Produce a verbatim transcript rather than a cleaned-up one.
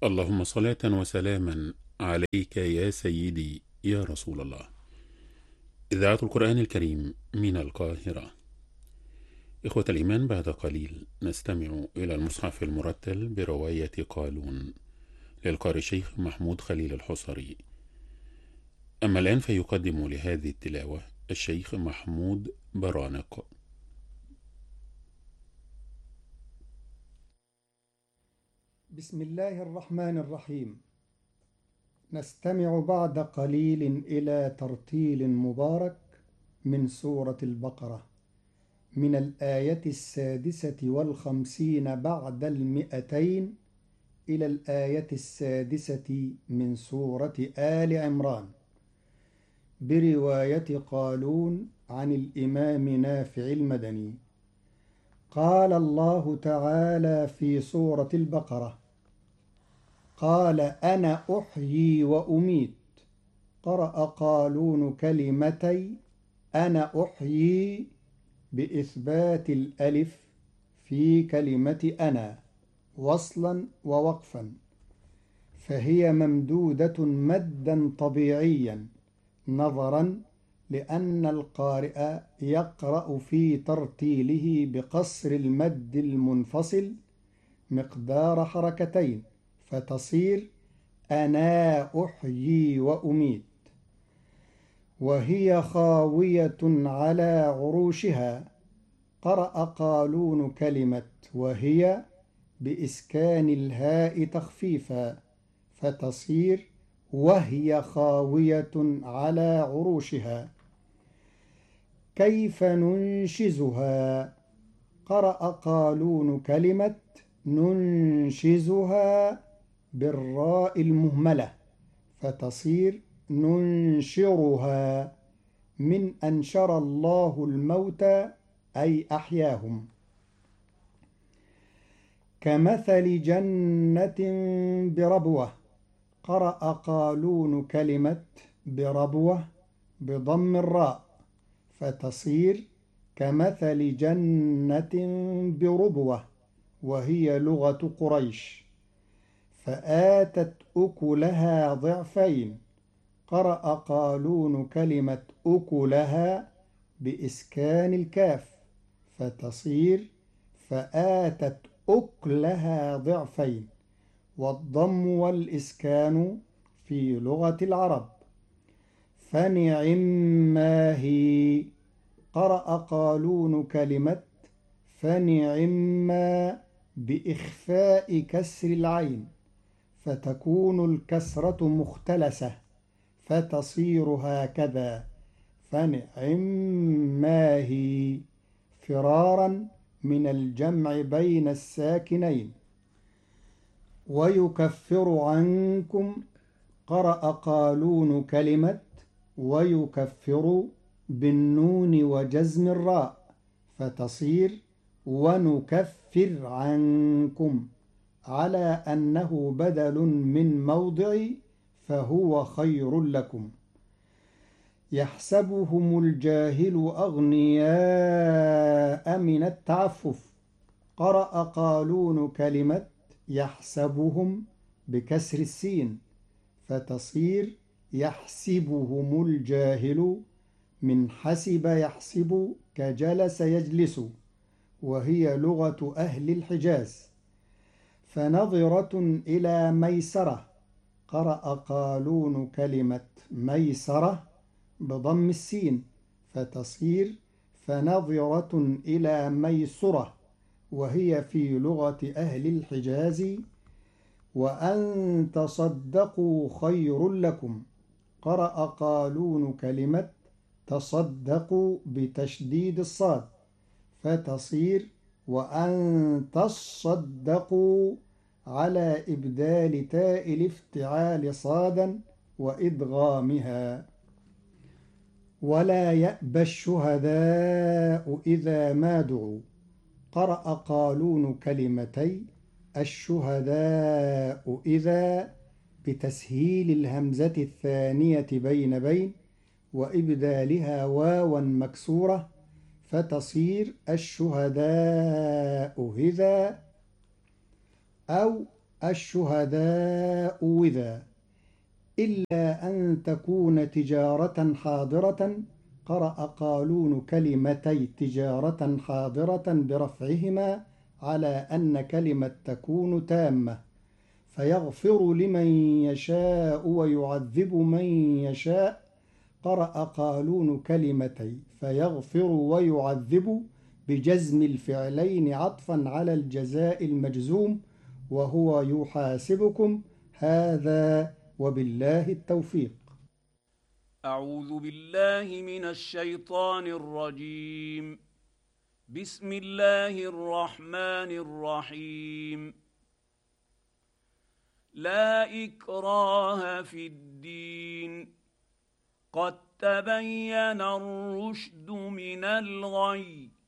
اللهم صلاة وسلاما عليك يا سيدي يا رسول الله. إذاعة القرآن الكريم من القاهرة. إخوة الإيمان، بعد قليل نستمع إلى المصحف المرتل برواية قالون للقارئ الشيخ محمود خليل الحصري. أما الآن فيقدم لهذه التلاوة الشيخ محمود برانق. بسم الله الرحمن الرحيم. نستمع بعد قليل إلى ترتيل مبارك من سورة البقرة من الآية السادسة والخمسين بعد المئتين إلى الآية السادسة من سورة آل عمران برواية قالون عن الإمام نافع المدني. قال الله تعالى في سورة البقرة: قال أنا أحيي وأميت. قرأ قالون كلمتي أنا أحيي بإثبات الألف في كلمة أنا وصلا ووقفا، فهي ممدودة مدا طبيعيا نظرا لأن القارئ يقرأ في ترتيله بقصر المد المنفصل مقدار حركتين، فتصير أنا أحيي وأميت. وهي خاوية على عروشها. قرأ قالون كلمة وهي بإسكان الهاء تخفيفا، فتصير وهي خاوية على عروشها. كيف ننشزها؟ قرأ قالون كلمة ننشزها بالراء المهملة، فتصير ننشرها من أنشر الله الموتى أي أحياهم. كمثل جنة بربوة. قرأ قالون كلمة بربوة بضم الراء، فتصير كمثل جنة بربوة، وهي لغة قريش. فآتت أكلها ضعفين. قرأ قالون كلمة أكلها بإسكان الكاف، فتصير فآتت أكلها ضعفين، والضم والإسكان في لغة العرب. فنعم ما هي. قرأ قالون كلمة فنعم ما بإخفاء كسر العين، فتكون الكسرة مختلسة، فتصير هكذا: فنعم ما هي، فرارا من الجمع بين الساكنين. ويكفر عنكم. قرأ قالون كلمة ويكفر بالنون وجزم الراء، فتصير ونكفر عنكم، على أنه بدل من موضع فهو خير لكم. يحسبهم الجاهل أغنياء من التعفف. قرأ قالون كلمة يحسبهم بكسر السين، فتصير يحسبهم الجاهل من حسب يحسب كجلس يجلس، وهي لغة أهل الحجاز. فنظرة إلى ميسرة. قرأ قالون كلمة ميسرة بضم السين، فتصير فنظرة إلى ميسرة، وهي في لغة أهل الحجاز. وأن تصدقوا خير لكم. قرأ قالون كلمة تصدقوا بتشديد الصاد، فتصير وأن تصدقوا على إبدال تاء الافتعال صادا وإدغامها. ولا يأبى الشهداء إذا ما دعوا. قرأ قالون كلمتي الشهداء إذا بتسهيل الهمزة الثانية بين بين وإبدالها واوا مكسورة، فتصير الشهداء إذا، أو الشهداء وذا إلا أن تكون تجارة حاضرة. قرأ قالون كلمتي تجارة حاضرة برفعهما على أن كلمة تكون تامة، فيغفر لمن يشاء ويعذب من يشاء. قرأ قالون كلمتي فيغفر ويعذب بجزم الفعلين عطفا على الجزاء المجزوم، وهو يحاسبكم. هذا وبالله التوفيق. أعوذ بالله من الشيطان الرجيم. بسم الله الرحمن الرحيم. لا إكراه في الدين، قد تبين الرشد من الغي،